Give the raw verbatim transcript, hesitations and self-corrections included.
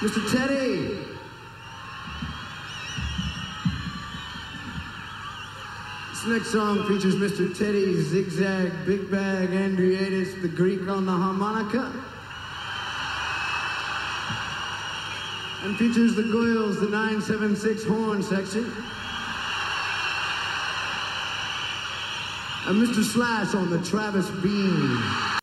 Mister Teddy. This next song features Mister Teddy Zigzag, Big Bag, Andriatis, the Greek on the harmonica. And features the Goyles, the nine seven six horn section. And Mister Slash on the Travis Bean.